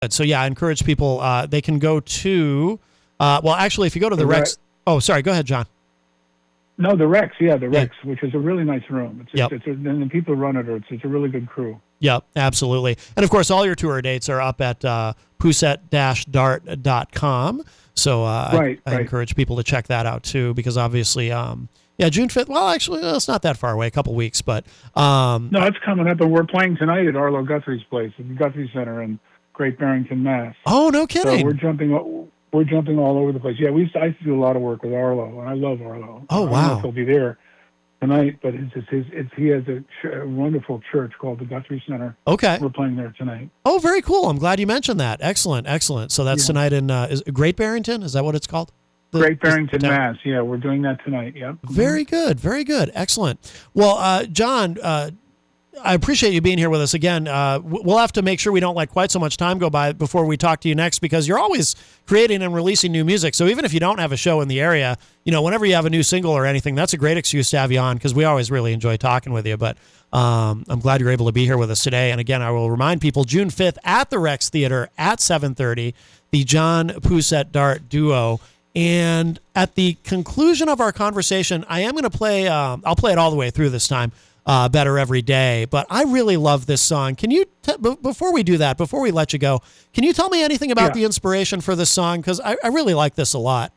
So yeah, I encourage people. They can go to. Well, actually, if you go to the Rex. Oh, sorry. Go ahead, John. No, the Rex. Yeah, the Rex, which is a really nice room. Yep. And the people who run it it's a really good crew. Yep, absolutely. And of course, all your tour dates are up at pousette-dart.com. So I encourage people to check that out too, because obviously, June 5th. Well, actually, it's not that far away, a couple weeks, but no, it's coming up, and we're playing tonight at Arlo Guthrie's place at the Guthrie Center in Great Barrington, Mass. Oh, no kidding! So we're jumping all over the place. Yeah, I used to do a lot of work with Arlo, and I love Arlo. Oh, wow! I don't know if he'll be there tonight, but he has a wonderful church called the Guthrie Center. Okay, we're playing there tonight. Oh, very cool! I'm glad you mentioned that. Excellent. So that's tonight in is Great Barrington. Is that what it's called? Great Barrington, Mass. Yeah, we're doing that tonight. Yep. Very good. Excellent. Well, John, I appreciate you being here with us again. We'll have to make sure we don't let quite so much time go by before we talk to you next, because you're always creating and releasing new music. So even if you don't have a show in the area, whenever you have a new single or anything, that's a great excuse to have you on, because we always really enjoy talking with you. But I'm glad you're able to be here with us today. And again, I will remind people, June 5th at the Rex Theater at 7:30, the John Pousette Dart Duo. And at the conclusion of our conversation, I am going to play, I'll play it all the way through this time, Better Every Day. But I really love this song. Can you, before we do that, before we let you go, can you tell me anything about the inspiration for this song? Because I really like this a lot.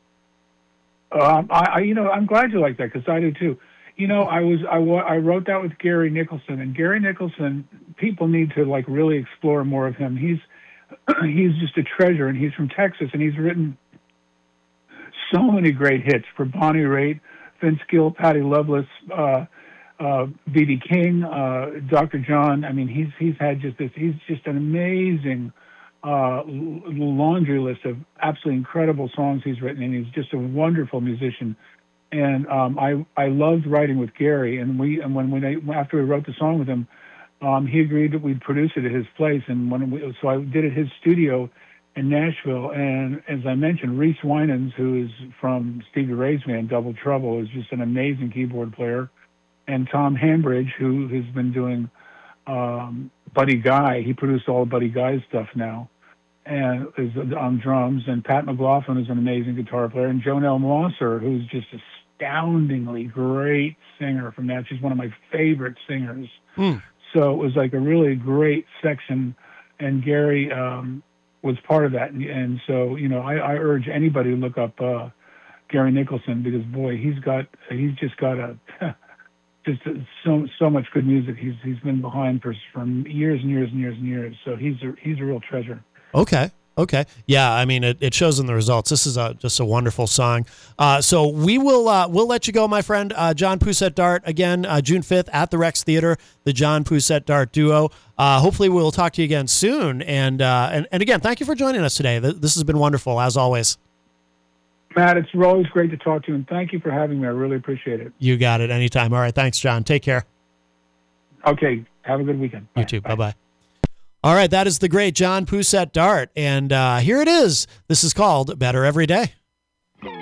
I'm glad you like that, because I do too. I wrote that with Gary Nicholson, and Gary Nicholson, people need to really explore more of him. He's just a treasure, and he's from Texas, and he's written so many great hits for Bonnie Raitt, Vince Gill, Patty Loveless, B.B. King, Dr. John. I mean, he's just an amazing laundry list of absolutely incredible songs he's written, and he's just a wonderful musician. And I loved writing with Gary, and after we wrote the song with him, he agreed that we'd produce it at his place, and so I did it at his studio in Nashville. And as I mentioned, Reese Winans, who is from Stevie Ray's band Double Trouble, is just an amazing keyboard player, and Tom Hambridge, who has been doing Buddy Guy. He produced all of Buddy Guy's stuff now, and is on drums. And Pat McLaughlin is an amazing guitar player, and Jonelle Mosser, who's just astoundingly great singer from that. She's one of my favorite singers. So it was a really great section, and Gary was part of that. And so, I urge anybody to look up Gary Nicholson, because boy, he's just got so much good music. He's been behind for years and years and years and years. So he's a real treasure. Okay. Yeah, I mean, it shows in the results. This is just a wonderful song. So we'll let you go, my friend. John Pousette Dart, again, June 5th at the Rex Theater, the John Pousette Dart Duo. Hopefully we'll talk to you again soon. And again, thank you for joining us today. This has been wonderful, as always. Matt, it's always great to talk to you, and thank you for having me. I really appreciate it. You got it. Anytime. All right, thanks, John. Take care. Okay, have a good weekend. You too. Bye-bye. All right, that is the great John Pousette Dart, and here it is. This is called Better Every Day.